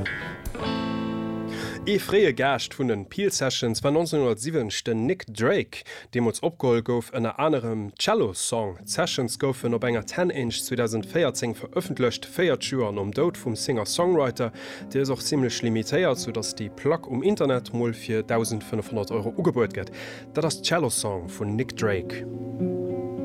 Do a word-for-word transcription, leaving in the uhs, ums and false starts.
E fréie Gercht vun den Peel Sessions war neunzehnhundertsieben den Nick Drake, dem uns opgeholt gouf ënner anderem Cello-Song. Sessions goufen op enger ten inch zweitausendvierzehn veröffentlecht Féiertjuern um Dout vum Singer-Songwriter, der is auch ziemlich limitéiert, so dats die Plaque um Internet moll fir eintausendfünfhundert Euro ugebot gëtt. Dat as Cello-Song vun Nick Drake.